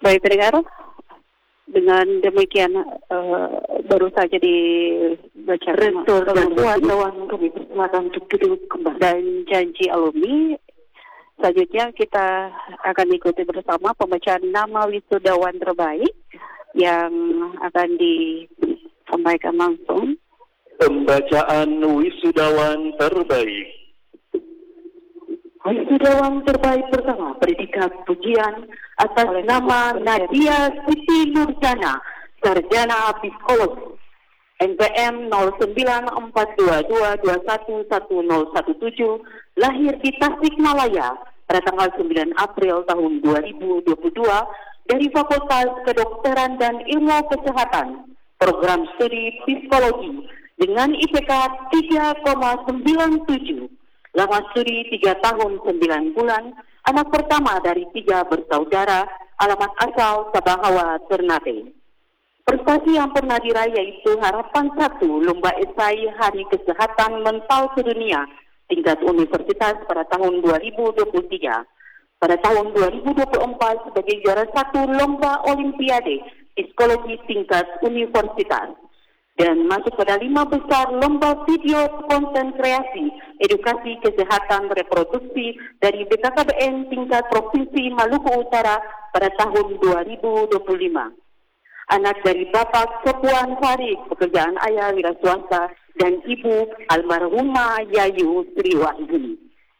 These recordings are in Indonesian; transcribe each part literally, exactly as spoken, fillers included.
Baik, pendengar, dengan demikian uh, baru saja dibacakan kawan-kawan kami persilakan untuk duduk kembali dan janji alumni. Selanjutnya kita akan ikuti bersama pembacaan nama wisudawan terbaik yang akan disampaikan langsung. Pembacaan wisudawan terbaik. Wisudawan terbaik pertama predikat pujian atas nama Nadia Siti Nurjana, Sarjana Psikologi, N P M nol sembilan empat dua dua dua satu satu nol satu tujuh, lahir di Tasikmalaya pada tanggal sembilan April tahun dua ribu dua puluh dua dari Fakultas Kedokteran dan Ilmu Kesehatan, program studi Psikologi dengan I P K tiga koma sembilan tujuh. Lama studi tiga tahun sembilan bulan, anak pertama dari tiga bersaudara, alamat asal Sabahawa, Ternate. Prestasi yang pernah diraih yaitu Harapan satu Lomba Esai Hari Kesehatan Mental Sedunia tingkat universitas pada tahun dua ribu dua puluh tiga. Pada tahun dua ribu dua puluh empat sebagai juara satu Lomba Olimpiade Psikologi tingkat universitas. Dan masuk pada lima besar lomba video konten kreasi edukasi kesehatan reproduksi dari B K K B N tingkat Provinsi Maluku Utara pada tahun dua ribu dua puluh lima. Anak dari Bapak Sepuan Farid, pekerjaan ayah wira swasta, dan ibu almarhumah Yayu Sriwahyuni.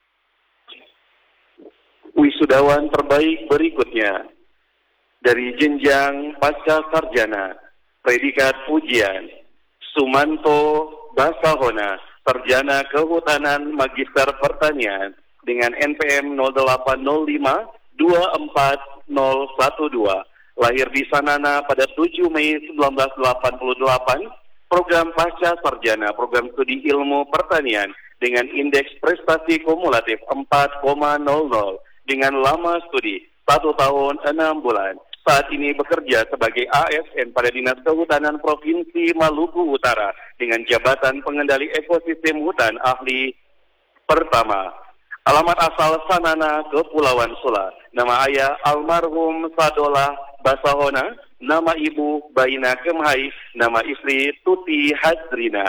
Wisudawan terbaik berikutnya dari jenjang pasca sarjana, predikat pujian, Sumanto Basahona, Sarjana Kehutanan Magister Pertanian dengan N P M nol delapan nol lima dua empat nol satu dua, lahir di Sanana pada tujuh Mei seribu sembilan ratus delapan puluh delapan, program pasca sarjana, program studi ilmu pertanian dengan indeks prestasi kumulatif empat koma nol nol dengan lama studi satu tahun enam bulan. Saat ini bekerja sebagai A S N pada Dinas Kehutanan Provinsi Maluku Utara dengan jabatan pengendali ekosistem hutan ahli pertama. Alamat asal Sanana, Kepulauan Sula. Nama ayah almarhum Sadolah Basahona, nama ibu Baina Kemhai, nama istri Tuti Hazrina.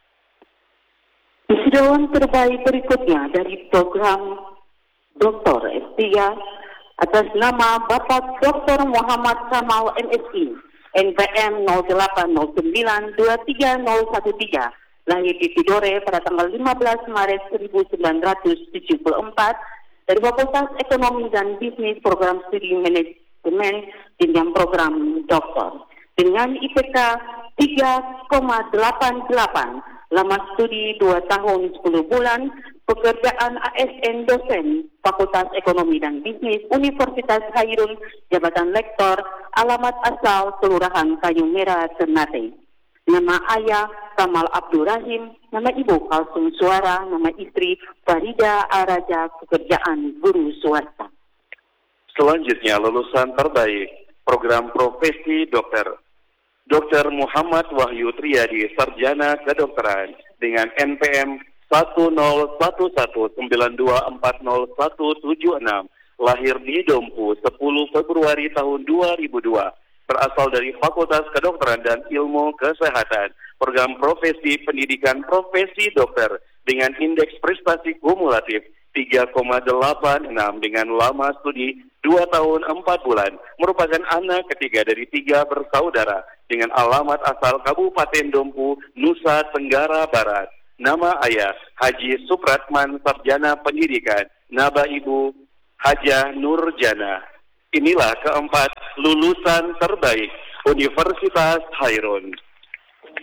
Wisudawan terbaik berikutnya dari program Doktor S tiga atas nama Bapak Doktor Muhammad Kamal M Si, N P M nol delapan nol sembilan dua tiga nol satu tiga, lahir di Tidore pada tanggal lima belas Maret seribu sembilan ratus tujuh puluh empat dari Fakultas Ekonomi dan Bisnis, program studi manajemen jenjang program doktor dengan I P K tiga koma delapan delapan, lama studi dua tahun sepuluh bulan, pekerjaan A S N dosen Fakultas Ekonomi dan Bisnis Universitas Hairun, jabatan lektor, alamat asal Kelurahan Kayu Merah, Ternate. Nama ayah Kamal Abdurrahim, nama ibu Kalsum Suara, nama istri Farida Araja, pekerjaan guru swasta. Selanjutnya lulusan terbaik program profesi dokter. Dokter Muhammad Wahyu Triadi, Sarjana Kedokteran dengan N P M satu nol satu satu sembilan dua empat nol satu tujuh enam, lahir di Dompu sepuluh Februari tahun dua ribu dua, berasal dari Fakultas Kedokteran dan Ilmu Kesehatan, program profesi pendidikan profesi dokter dengan indeks prestasi kumulatif tiga koma delapan enam dengan lama studi dua tahun empat bulan, merupakan anak ketiga dari tiga bersaudara dengan alamat asal Kabupaten Dompu, Nusa Tenggara Barat. Nama ayah Haji Supratman, Sarjana Pendidikan, nama ibu Hajah Nurjana. Inilah keempat lulusan terbaik Universitas Hairun.